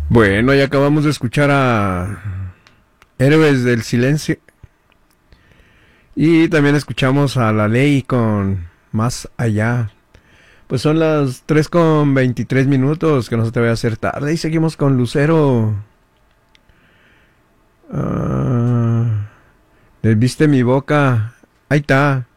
Bueno, ya acabamos de escuchar a Héroes del Silencio y también escuchamos a La Ley con Más Allá. Pues son las 3:23 que no se te vaya a hacer tarde y seguimos con Lucero. Ah, ¿viste mi boca? Ahí está.